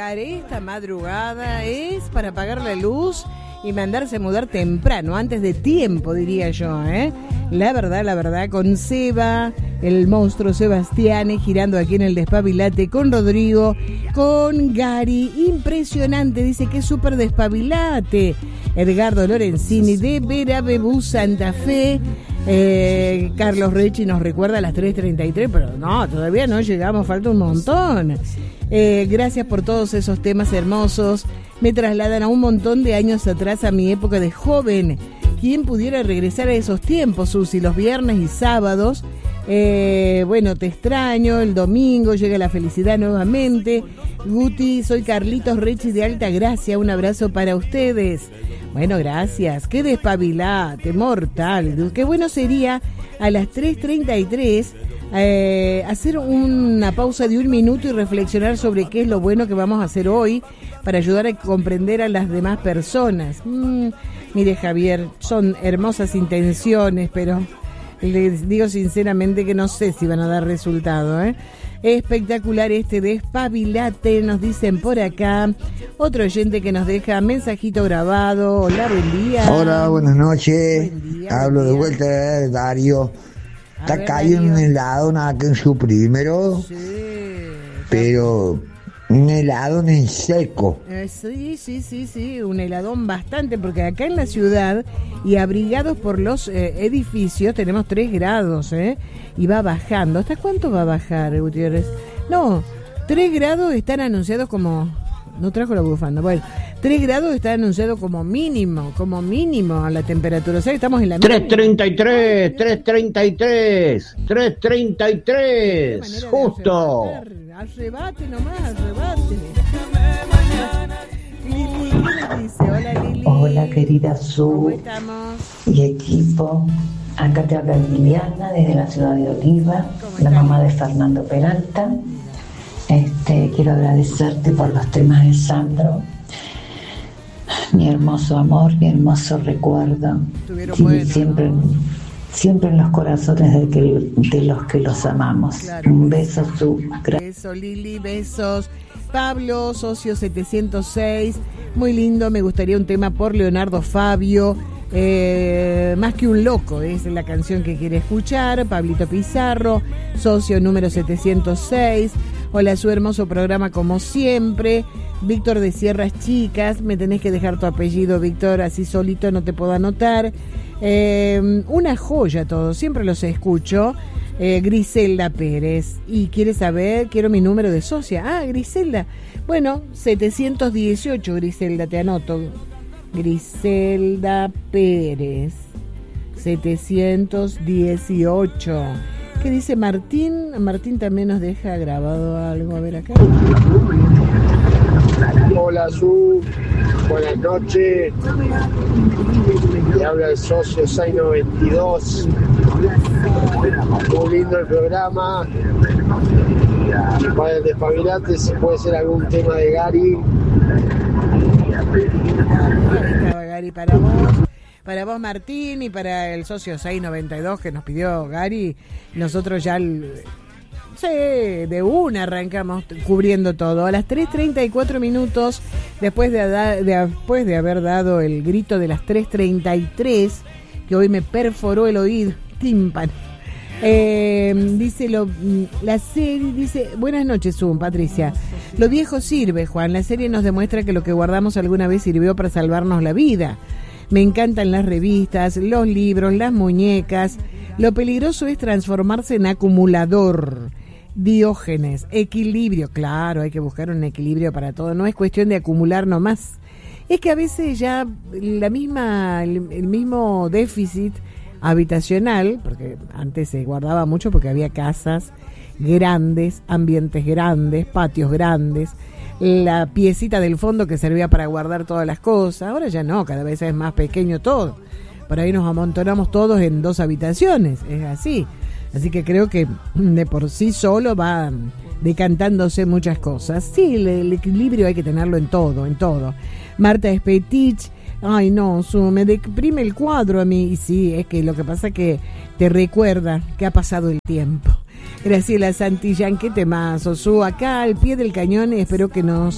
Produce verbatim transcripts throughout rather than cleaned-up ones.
arrancar esta madrugada es para apagar la luz y mandarse a mudar temprano, antes de tiempo, diría yo, ¿eh? La verdad, la verdad, con Seba, el monstruo Sebastián, girando aquí en el Despabilate, con Rodrigo, con Gary, impresionante, dice que es súper Despabilate. Edgardo Lorenzini de Verabebú, Santa Fe. Eh, Carlos Rechi nos recuerda a las tres treinta y tres, pero no, todavía no llegamos, falta un montón. Eh, gracias por todos esos temas hermosos. Me trasladan a un montón de años atrás, a mi época de joven. ¿Quién pudiera regresar a esos tiempos, Susi? Los viernes y sábados. Eh, bueno, te extraño. El domingo llega la felicidad nuevamente. Guti, soy Carlitos Rechi de Altagracia. Un abrazo para ustedes. Bueno, gracias. Qué despabilate, mortal. Qué bueno sería a las tres treinta y tres eh, hacer una pausa de un minuto y reflexionar sobre qué es lo bueno que vamos a hacer hoy para ayudar a comprender a las demás personas. Mm, mire, Javier, son hermosas intenciones, pero les digo sinceramente que no sé si van a dar resultado, ¿eh? Espectacular este Despabilate, nos dicen por acá. Otro oyente que nos deja mensajito grabado. Hola, buen día. Hola, buenas noches. Buen día, Hablo buen de día. vuelta de Darío. A Está ver, cayendo un Darío. helado, nada que en su primero, Sí. pero un helado en seco. Eh, sí, sí, sí, sí, un heladón bastante, porque acá en la ciudad y abrigados por los eh, edificios tenemos tres grados, ¿eh? Y va bajando. ¿Hasta cuánto va a bajar, Gutiérrez? No, tres grados están anunciados como... No trajo la bufanda. Bueno, tres grados está anunciado como mínimo, como mínimo a la temperatura. O sea, estamos en la tres treinta y tres, tres treinta y tres, tres treinta y tres, justo. Arrebate nomás, arrebate. Lili, ¿qué le dice? Hola, Lili. Hola, querida Su. ¿Cómo estamos? Y equipo. Acá te habla Liliana desde la ciudad de Oliva, la mamá de Fernando Peralta. Este, quiero agradecerte por los temas de Sandro, mi hermoso amor, mi hermoso recuerdo, Estuvieron sí, buenos, siempre, ¿no? siempre en los corazones de, que, de los que los amamos. Claro. Un beso, Su. Gra- Besos, Lili, besos. Pablo, socio setecientos seis, muy lindo, me gustaría un tema por Leonardo Fabio. Eh, más que un loco es la canción que quiere escuchar. Pablito Pizarro, socio número setecientos seis. Hola, su hermoso programa como siempre. Víctor de Sierras Chicas, me tenés que dejar tu apellido, Víctor, así solito no te puedo anotar. Eh, una joya todo, siempre los escucho. eh, Griselda Pérez, y quiere saber, quiero mi número de socia. Ah, Griselda, bueno, setecientos dieciocho, Griselda, te anoto. Griselda Pérez, setecientos dieciocho. ¿Qué dice Martín? Martín también nos deja grabado algo, a ver acá. Hola, Su. Buenas noches. Le habla el socio seiscientos noventa y dos. Muy lindo el programa. Para el Despabilate, si puede ser algún tema de Gary. Ahí estaba Gary para vos, para vos Martín, y para el socio seiscientos noventa y dos que nos pidió Gary. Nosotros ya el, sí, de una arrancamos cubriendo todo. A las tres treinta y cuatro minutos, después de, de, después de haber dado el grito de las tres treinta y tres, que hoy me perforó el oído, tímpano. Eh, dice lo, la serie, dice, buenas noches, Zoom, Patricia. Lo viejo sirve, Juan. La serie nos demuestra que lo que guardamos alguna vez sirvió para salvarnos la vida. Me encantan las revistas, los libros, las muñecas. Lo peligroso es transformarse en acumulador. Diógenes, equilibrio. Claro, hay que buscar un equilibrio para todo. No es cuestión de acumular nomás. Es que a veces ya la misma, el, el mismo déficit habitacional, porque antes se guardaba mucho porque había casas grandes, ambientes grandes, patios grandes, la piecita del fondo que servía para guardar todas las cosas. Ahora ya no, cada vez es más pequeño todo. Por ahí nos amontonamos todos en dos habitaciones, es así. Así que creo que de por sí solo va decantándose muchas cosas. Sí, el, el equilibrio hay que tenerlo en todo, en todo. Marta Espetich, ay no, su, me deprime el cuadro a mí. Y sí, es que lo que pasa es que te recuerda que ha pasado el tiempo. Graciela Santillán, qué temazo, su, acá al pie del cañón. Espero que nos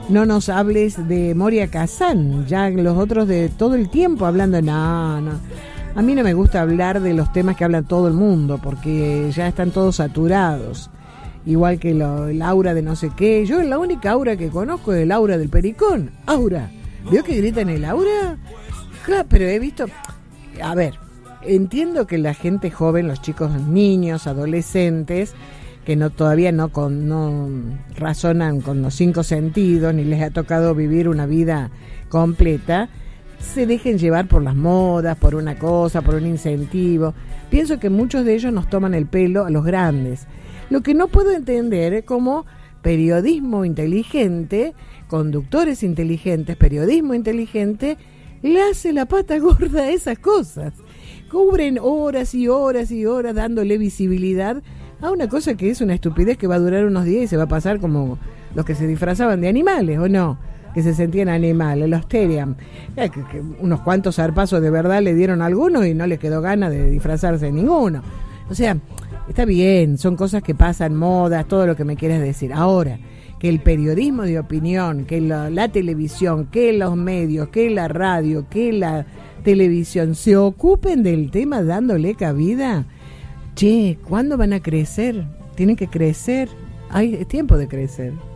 no nos hables de Moria Kazan, ya los otros de todo el tiempo hablando de no, no. A mí no me gusta hablar de los temas que habla todo el mundo, porque ya están todos saturados. Igual que lo, el aura de no sé qué. Yo la única aura que conozco es el aura del Pericón. Aura. ¿Vio que gritan el aura? Claro, pero he visto... A ver, entiendo que la gente joven, los chicos, niños, adolescentes, que no todavía no, con, no razonan con los cinco sentidos, ni les ha tocado vivir una vida completa, se dejen llevar por las modas, por una cosa, por un incentivo. Pienso que muchos de ellos nos toman el pelo a los grandes. Lo que no puedo entender es cómo periodismo inteligente, conductores inteligentes, periodismo inteligente, le hace la pata gorda a esas cosas. Cubren horas y horas y horas dándole visibilidad a una cosa que es una estupidez que va a durar unos días y se va a pasar como los que se disfrazaban de animales, ¿o no? Que se sentían animales, los Terian. Eh, que, que unos cuantos zarpazos de verdad le dieron a algunos y no les quedó ganas de disfrazarse de ninguno. O sea, está bien, son cosas que pasan, modas, todo lo que me quieras decir. Ahora, que el periodismo de opinión, que la, la televisión, que los medios, que la radio, que la televisión se ocupen del tema dándole cabida. Che, ¿cuándo van a crecer? Tienen que crecer. Hay, es tiempo de crecer.